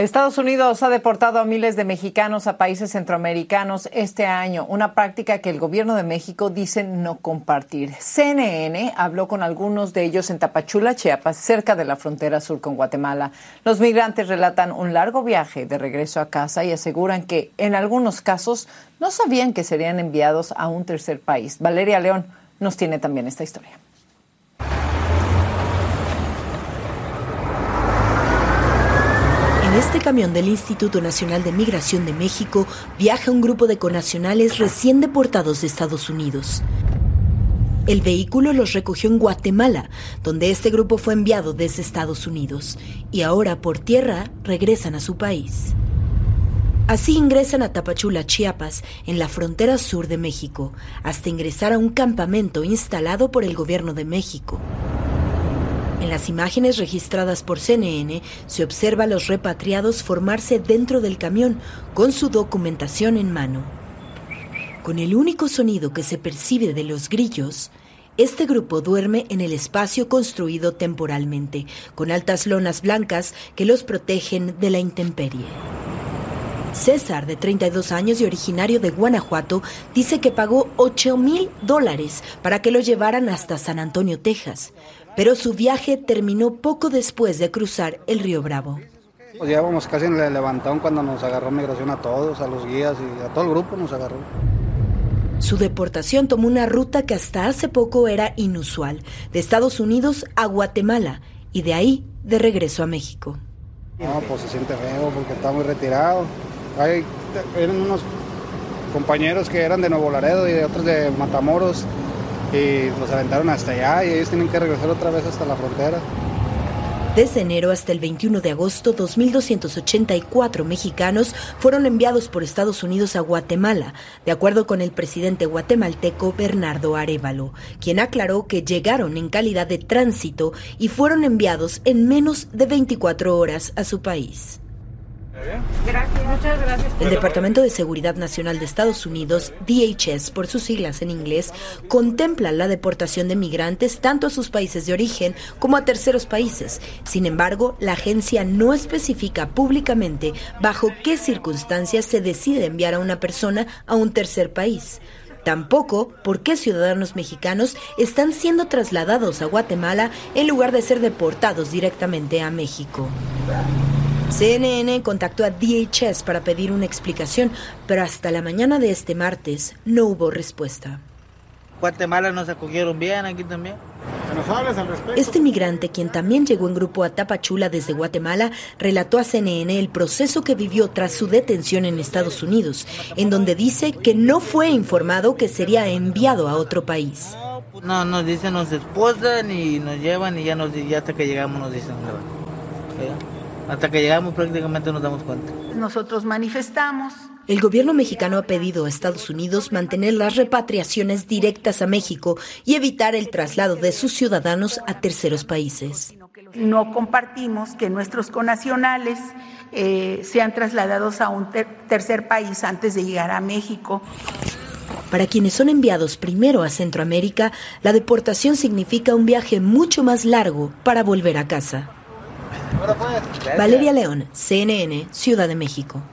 Estados Unidos ha deportado a miles de mexicanos a países centroamericanos este año, una práctica que el gobierno de México dice no compartir. CNN habló con algunos de ellos en Tapachula, Chiapas, cerca de la frontera sur con Guatemala. Los migrantes relatan un largo viaje de regreso a casa y aseguran que en algunos casos no sabían que serían enviados a un tercer país. Valeria León nos tiene también esta historia. En este camión del Instituto Nacional de Migración de México viaja un grupo de connacionales recién deportados de Estados Unidos. El vehículo los recogió en Guatemala, donde este grupo fue enviado desde Estados Unidos, y ahora por tierra regresan a su país. Así ingresan a Tapachula, Chiapas, en la frontera sur de México, hasta ingresar a un campamento instalado por el gobierno de México. En las imágenes registradas por CNN se observa a los repatriados formarse dentro del camión con su documentación en mano. Con el único sonido que se percibe de los grillos, este grupo duerme en el espacio construido temporalmente, con altas lonas blancas que los protegen de la intemperie. César, de 32 años y originario de Guanajuato, dice que pagó $8,000 para que lo llevaran hasta San Antonio, Texas. Pero su viaje terminó poco después de cruzar el río Bravo. Pues llevamos casi en el levantón cuando nos agarró migración a todos, a los guías y a todo el grupo nos agarró. Su deportación tomó una ruta que hasta hace poco era inusual, de Estados Unidos a Guatemala y de ahí de regreso a México. No, pues se siente feo porque está muy retirado. Eran unos compañeros que eran de Nuevo Laredo y de otros de Matamoros. Y los aventaron hasta allá y ellos tienen que regresar otra vez hasta la frontera. Desde enero hasta el 21 de agosto, 2.284 mexicanos fueron enviados por Estados Unidos a Guatemala, de acuerdo con el presidente guatemalteco Bernardo Arévalo, quien aclaró que llegaron en calidad de tránsito y fueron enviados en menos de 24 horas a su país. Gracias, muchas gracias. El Departamento de Seguridad Nacional de Estados Unidos, DHS por sus siglas en inglés, contempla la deportación de migrantes tanto a sus países de origen como a terceros países. Sin embargo, la agencia no especifica públicamente bajo qué circunstancias se decide enviar a una persona a un tercer país. Tampoco por qué ciudadanos mexicanos están siendo trasladados a Guatemala en lugar de ser deportados directamente a México. CNN contactó a DHS para pedir una explicación, pero hasta la mañana de este martes no hubo respuesta. Guatemala nos acogieron bien, aquí también. ¿Nos hablas al respecto? Este migrante, quien también llegó en grupo a Tapachula desde Guatemala, relató a CNN el proceso que vivió tras su detención en Estados Unidos, en donde dice que no fue informado que sería enviado a otro país. No, nos dicen, nos esposan y nos llevan y ya hasta que llegamos nos dicen. Hasta que llegamos prácticamente nos damos cuenta. Nosotros manifestamos. El gobierno mexicano ha pedido a Estados Unidos mantener las repatriaciones directas a México y evitar el traslado de sus ciudadanos a terceros países. No compartimos que nuestros connacionales sean trasladados a un tercer país antes de llegar a México. Para quienes son enviados primero a Centroamérica, la deportación significa un viaje mucho más largo para volver a casa. Valeria León, CNN, Ciudad de México.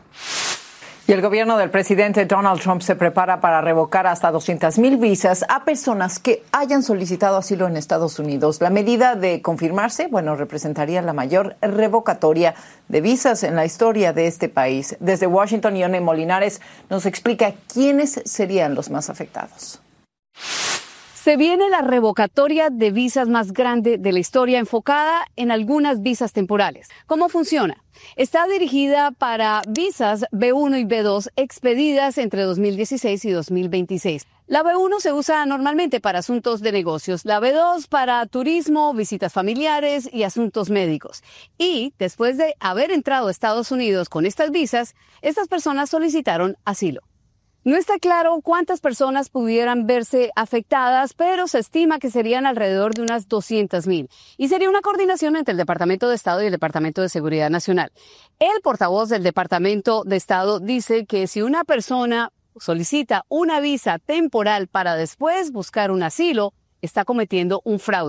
Y el gobierno del presidente Donald Trump se prepara para revocar hasta 200,000 visas a personas que hayan solicitado asilo en Estados Unidos. La medida de confirmarse, representaría la mayor revocatoria de visas en la historia de este país. Desde Washington, Ione Molinares nos explica quiénes serían los más afectados. Se viene la revocatoria de visas más grande de la historia, enfocada en algunas visas temporales. ¿Cómo funciona? Está dirigida para visas B1 y B2 expedidas entre 2016 y 2026. La B1 se usa normalmente para asuntos de negocios, la B2 para turismo, visitas familiares y asuntos médicos. Y después de haber entrado a Estados Unidos con estas visas, estas personas solicitaron asilo. No está claro cuántas personas pudieran verse afectadas, pero se estima que serían alrededor de unas 200,000. Y sería una coordinación entre el Departamento de Estado y el Departamento de Seguridad Nacional. El portavoz del Departamento de Estado dice que si una persona solicita una visa temporal para después buscar un asilo, está cometiendo un fraude.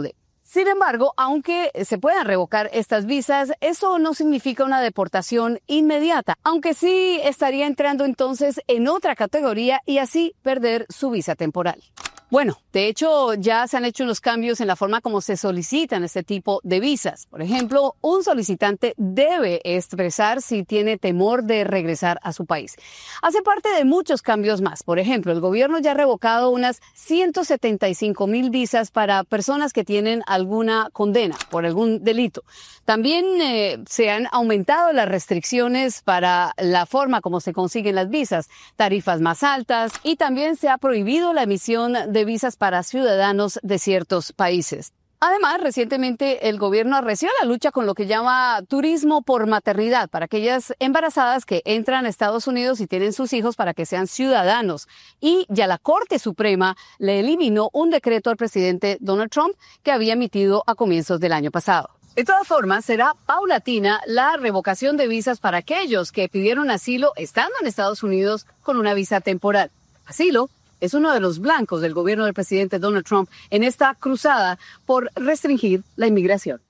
Sin embargo, aunque se puedan revocar estas visas, eso no significa una deportación inmediata, aunque sí estaría entrando entonces en otra categoría y así perder su visa temporal. Bueno, de hecho, ya se han hecho unos cambios en la forma como se solicitan este tipo de visas. Por ejemplo, un solicitante debe expresar si tiene temor de regresar a su país. Hace parte de muchos cambios más. Por ejemplo, el gobierno ya ha revocado unas 175,000 visas para personas que tienen alguna condena por algún delito. También se han aumentado las restricciones para la forma como se consiguen las visas, tarifas más altas y también se ha prohibido la emisión de visas para ciudadanos de ciertos países. Además, recientemente el gobierno arreció la lucha con lo que llama turismo por maternidad para aquellas embarazadas que entran a Estados Unidos y tienen sus hijos para que sean ciudadanos. Y ya la Corte Suprema le eliminó un decreto al presidente Donald Trump que había emitido a comienzos del año pasado. De todas formas, será paulatina la revocación de visas para aquellos que pidieron asilo estando en Estados Unidos con una visa temporal. Asilo es uno de los blancos del gobierno del presidente Donald Trump en esta cruzada por restringir la inmigración.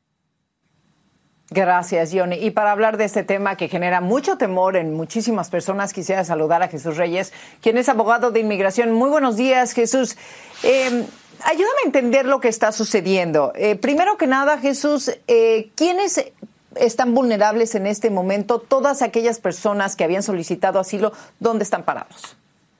Gracias, Yoni. Y para hablar de este tema que genera mucho temor en muchísimas personas, quisiera saludar a Jesús Reyes, quien es abogado de inmigración. Muy buenos días, Jesús. Ayúdame a entender lo que está sucediendo. Primero que nada, Jesús, ¿quiénes están vulnerables en este momento? Todas aquellas personas que habían solicitado asilo, ¿dónde están parados?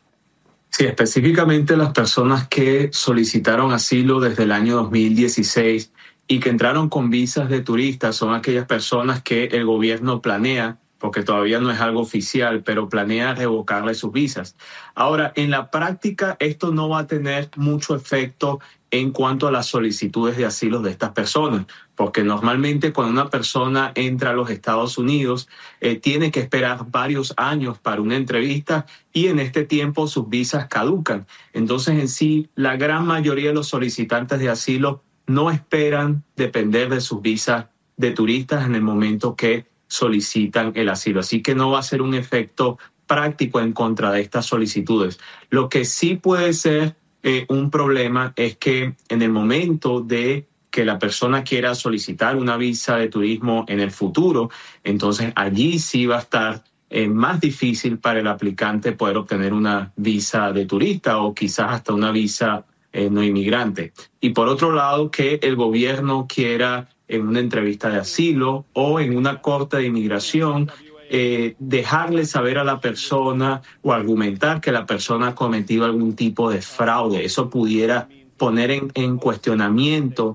Sí, específicamente las personas que solicitaron asilo desde el año 2016 y que entraron con visas de turistas son aquellas personas que el gobierno planea, porque todavía no es algo oficial, pero planea revocarle sus visas. Ahora, en la práctica, esto no va a tener mucho efecto en cuanto a las solicitudes de asilo de estas personas, porque normalmente cuando una persona entra a los Estados Unidos, tiene que esperar varios años para una entrevista y en este tiempo sus visas caducan. Entonces, en sí, la gran mayoría de los solicitantes de asilo no esperan depender de sus visas de turistas en el momento que solicitan el asilo. Así que no va a ser un efecto práctico en contra de estas solicitudes. Lo que sí puede ser un problema es que en el momento de que la persona quiera solicitar una visa de turismo en el futuro, entonces allí sí va a estar más difícil para el aplicante poder obtener una visa de turista o quizás hasta una visa no inmigrante. Y por otro lado, que el gobierno quiera en una entrevista de asilo o en una corte de inmigración dejarle saber a la persona o argumentar que la persona ha cometido algún tipo de fraude. Eso pudiera poner en cuestionamiento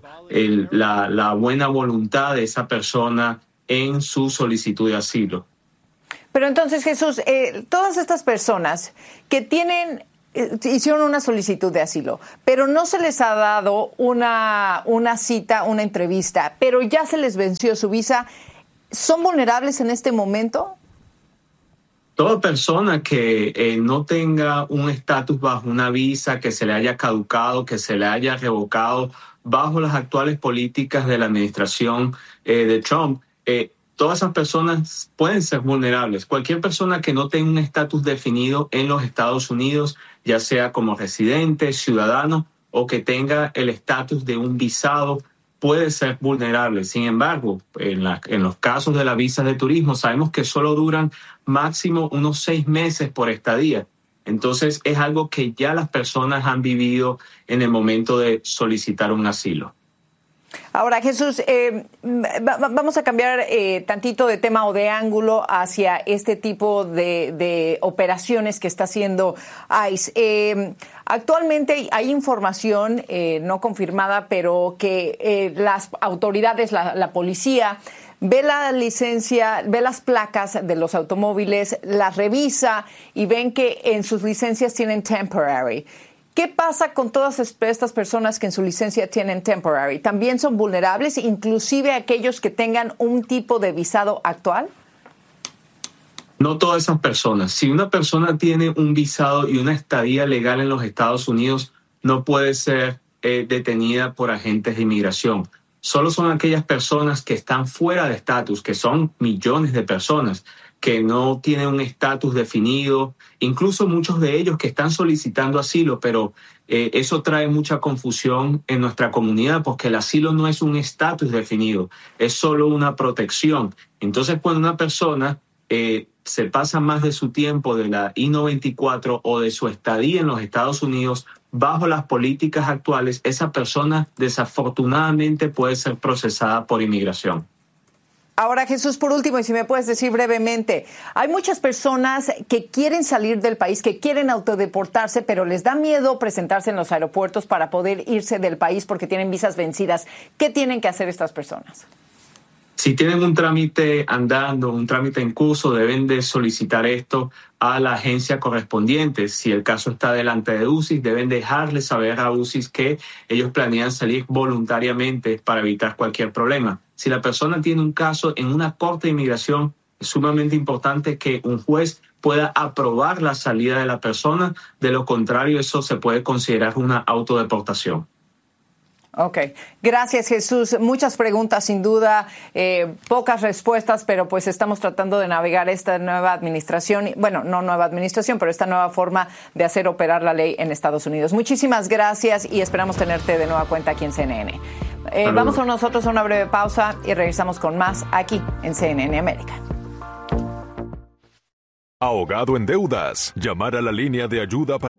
la buena voluntad de esa persona en su solicitud de asilo. Pero entonces, Jesús, todas estas personas que hicieron una solicitud de asilo, pero no se les ha dado una cita, una entrevista, pero ya se les venció su visa, ¿son vulnerables en este momento? Toda persona que no tenga un estatus bajo una visa, que se le haya caducado, que se le haya revocado bajo las actuales políticas de la administración de Trump, todas esas personas pueden ser vulnerables. Cualquier persona que no tenga un estatus definido en los Estados Unidos, ya sea como residente, ciudadano o que tenga el estatus de un visado, puede ser vulnerable. Sin embargo, en los casos de las visas de turismo, sabemos que solo duran máximo unos 6 meses por estadía. Entonces, es algo que ya las personas han vivido en el momento de solicitar un asilo. Ahora, Jesús, vamos a cambiar tantito de tema o de ángulo hacia este tipo de operaciones que está haciendo ICE. Actualmente hay información no confirmada, pero que las autoridades, la policía, ve la licencia, ve las placas de los automóviles, las revisa y ven que en sus licencias tienen temporary. ¿Qué pasa con todas estas personas que en su licencia tienen temporary? ¿También son vulnerables, inclusive aquellos que tengan un tipo de visado actual? No todas esas personas. Si una persona tiene un visado y una estadía legal en los Estados Unidos, no puede ser detenida por agentes de inmigración. Solo son aquellas personas que están fuera de estatus, que son millones de personas, que no tienen un estatus definido, incluso muchos de ellos que están solicitando asilo, pero eso trae mucha confusión en nuestra comunidad porque el asilo no es un estatus definido, es solo una protección. Entonces, cuando una persona se pasa más de su tiempo de la I-94 o de su estadía en los Estados Unidos bajo las políticas actuales, esa persona desafortunadamente puede ser procesada por inmigración. Ahora, Jesús, por último, y si me puedes decir brevemente, hay muchas personas que quieren salir del país, que quieren autodeportarse, pero les da miedo presentarse en los aeropuertos para poder irse del país porque tienen visas vencidas. ¿Qué tienen que hacer estas personas? Si tienen un trámite andando, un trámite en curso, deben de solicitar esto a la agencia correspondiente. Si el caso está delante de UCIS, deben dejarle saber a UCIS que ellos planean salir voluntariamente para evitar cualquier problema. Si la persona tiene un caso en una corte de inmigración, es sumamente importante que un juez pueda aprobar la salida de la persona. De lo contrario, eso se puede considerar una autodeportación. Ok, gracias, Jesús. Muchas preguntas, sin duda, pocas respuestas, pero pues estamos tratando de navegar esta nueva administración, bueno, no nueva administración, pero esta nueva forma de hacer operar la ley en Estados Unidos. Muchísimas gracias y esperamos tenerte de nueva cuenta aquí en CNN. Vamos a nosotros a una breve pausa y regresamos con más aquí en CNN América. Ahogado en deudas. Llamar a la línea de ayuda para